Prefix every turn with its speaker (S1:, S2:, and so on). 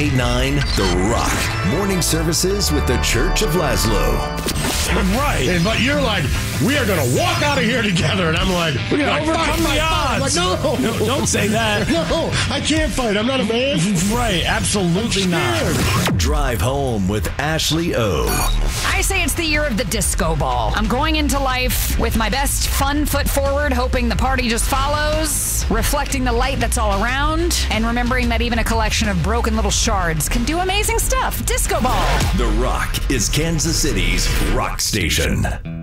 S1: 98.9 The Rock. Morning services with the Church of Laszlo.
S2: Right. But you're like, we are going to walk out of here together. And I'm like, we're going to overcome the odds. Like, no,
S3: Don't say that.
S2: No, I can't fight. I'm not a man.
S3: Right. Absolutely not.
S1: Drive home with Ashley O.
S4: I say it's the year of the disco ball. I'm going into life with my best fun foot forward, hoping the party just follows, reflecting the light that's all around, and remembering that even a collection of broken little shards can do amazing stuff. Disco ball.
S1: The Rock is Kansas City's rock station.